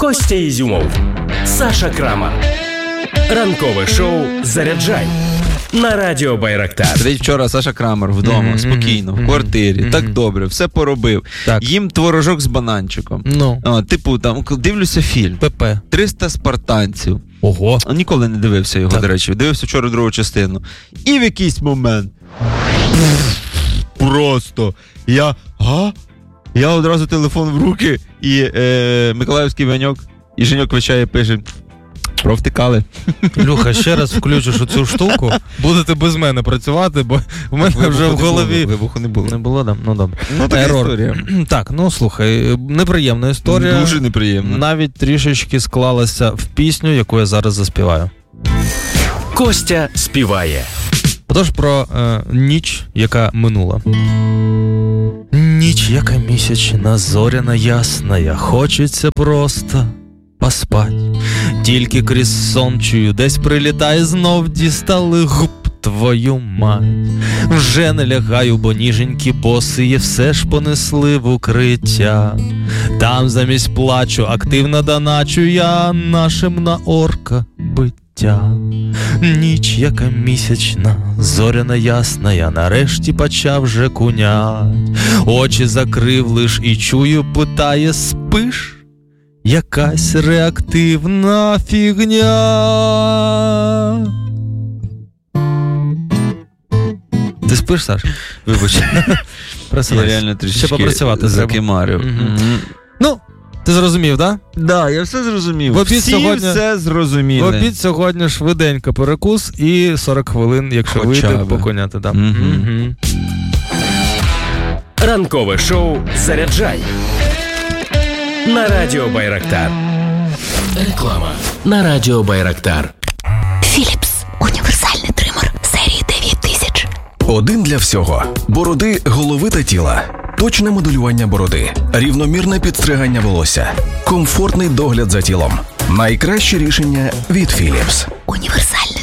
Костя Ізюмов, Саша Крамар. Ранкове шоу «Заряджай» на Радіо Байрактар. Сидить вчора Саша Крамер вдома, спокійно, в квартирі, так добре, все поробив. Так. Їм творожок з бананчиком. Типу, там, дивлюся фільм. ПП. 300 спартанців. Ого. Ніколи не дивився його, до речі. Дивився вчора другу частину. І в якийсь момент просто я одразу телефон в руки, і Миколаївський Ваньок, і Женьок Вичає пише: провтикали. Люха, ще раз включиш оцю штуку, будете без мене працювати, бо в мене вже в голові... Вибуху не було. Не було, да? Ну, добре. Ну, така історія. Так, ну, слухай, неприємна історія. Дуже неприємна. Навіть трішечки склалася в пісню, яку я зараз заспіваю. Костя співає. Отож, про ніч, яка минула. Ніч, яка місячна, зоряна, ясна, хочеться просто поспать. Тільки крізь сон чую, десь прилітає, знов дістали губ твою мать. Вже не лягаю, бо ніженькі босиє все ж понесли в укриття. Там замість плачу активно доначу я нашим на орка биття. Ніч, яка місячна, зоряна, ясна, я нарешті почав вже кунять. Очі закрив лиш і чую, питає: спиш? Якась реактивна фігня. Ти спиш, Саш? Вибач. Я реально трішечки закимарив. Ну, ти зрозумів, так? Да, я все зрозумів. Все зрозуміли. В обід сьогодні швиденько перекус і 40 хвилин, якщо вийде, поконяти. Да. Ранкове шоу «Заряджай» на Радіо Байрактар. Реклама на Радіо Байрактар. Philips. Універсальний тример серії 9000. Один для всього. Бороди, голови та тіла. Точне моделювання бороди. Рівномірне підстригання волосся. Комфортний догляд за тілом. Найкраще рішення від Philips. Універсальний